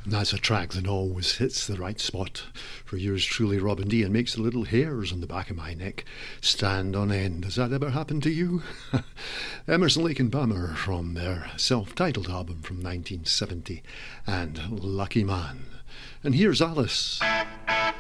That's a track that always hits the right spot for yours truly, Robin D, and makes the little hairs on the back of my neck stand on end. Has that ever happened to you? Emerson, Lake and Palmer from their self-titled album from 1970, and Lucky Man. And here's Alice.